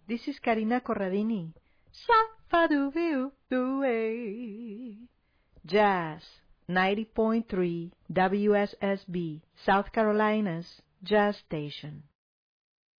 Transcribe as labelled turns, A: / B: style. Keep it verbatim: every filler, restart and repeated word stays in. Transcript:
A: This is Karina Corradini. Sa-fa-do-be-do-do-way. Jazz, ninety point three W S S B, South Carolina's Jazz Station.